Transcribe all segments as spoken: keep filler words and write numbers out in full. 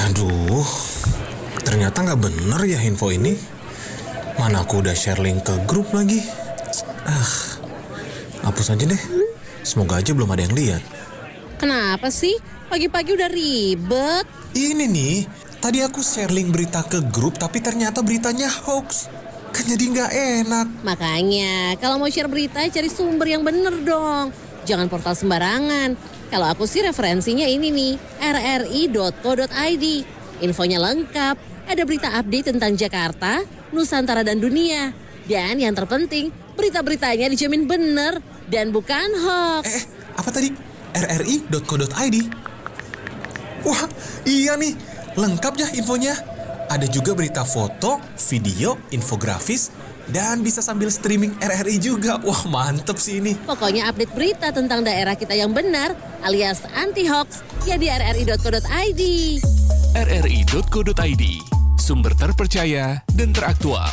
Aduh, ternyata nggak bener ya info ini. Mana aku udah share link ke grup lagi. Ah, hapus aja deh. Semoga aja belum ada yang lihat. Kenapa sih? Pagi-pagi udah ribet. Ini nih, tadi aku share link berita ke grup tapi ternyata beritanya hoax. Kan jadi nggak enak. Makanya, kalau mau share berita cari sumber yang bener dong. Jangan portal sembarangan. Kalau aku sih referensinya ini nih, r r i dot co dot i d. Infonya lengkap, ada berita update tentang Jakarta, Nusantara dan dunia. Dan yang terpenting, berita-beritanya dijamin bener dan bukan hoax. Eh, apa tadi? r r i dot co dot i d. Wah, iya nih, lengkap ya infonya. Ada juga berita foto, video, infografis, dan bisa sambil streaming R R I juga. Wah, mantep sih ini. Pokoknya update berita tentang daerah kita yang benar alias anti-hoax ya di r r i dot co dot i d. r r i dot co dot i d, sumber terpercaya dan teraktual.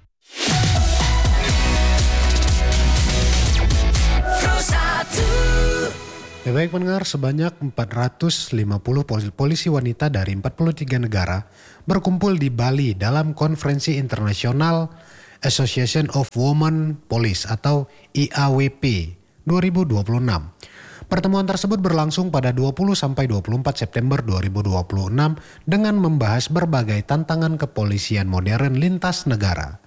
Ya baik pendengar, sebanyak empat ratus lima puluh polisi wanita dari empat puluh tiga negara berkumpul di Bali dalam konferensi internasional Association of Women Police atau I A W P dua ribu dua puluh enam. Pertemuan tersebut berlangsung pada dua puluh sampai dua puluh empat September dua ribu dua puluh enam dengan membahas berbagai tantangan kepolisian modern lintas negara.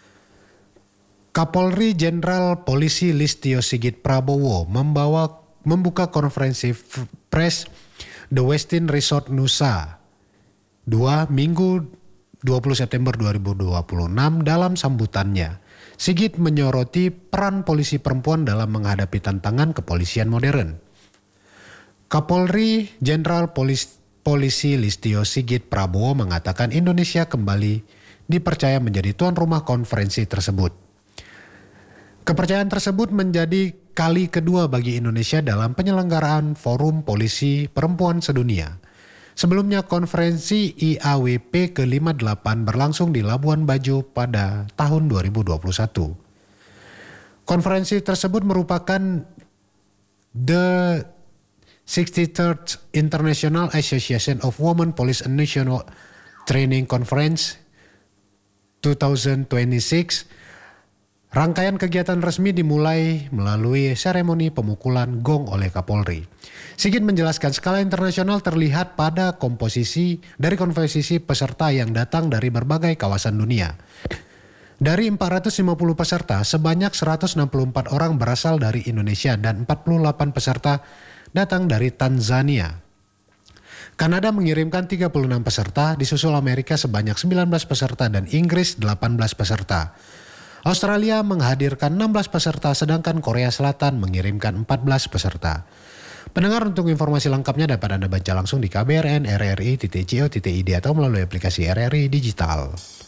Kapolri Jenderal Polisi Listio Sigit Prabowo membawa membuka konferensi pers The Westin Resort Nusa dua Minggu dua puluh September dua ribu dua puluh enam. Dalam sambutannya, Sigit menyoroti peran polisi perempuan dalam menghadapi tantangan kepolisian modern. Kapolri Jenderal Polisi, Polisi Listio Sigit Prabowo mengatakan Indonesia kembali dipercaya menjadi tuan rumah konferensi tersebut. Kepercayaan tersebut menjadi kali kedua bagi Indonesia dalam penyelenggaraan Forum Polisi Perempuan Sedunia. Sebelumnya konferensi I A W P ke lima puluh delapan berlangsung di Labuan Bajo pada tahun dua ribu dua puluh satu. Konferensi tersebut merupakan the sixty-third International Association of Women Police and National Training Conference dua ribu dua puluh enam. Rangkaian kegiatan resmi dimulai melalui seremoni pemukulan gong oleh Kapolri. Sigit menjelaskan skala internasional terlihat pada komposisi dari komposisi peserta yang datang dari berbagai kawasan dunia. Dari empat ratus lima puluh peserta, sebanyak seratus enam puluh empat orang berasal dari Indonesia dan empat puluh delapan peserta datang dari Tanzania. Kanada mengirimkan tiga puluh enam peserta, disusul Amerika sebanyak sembilan belas peserta dan Inggris delapan belas peserta. Australia menghadirkan enam belas peserta sedangkan Korea Selatan mengirimkan empat belas peserta. Pendengar, untuk informasi lengkapnya dapat Anda baca langsung di k b r n r r i titik co titik i d atau melalui aplikasi R R I Digital.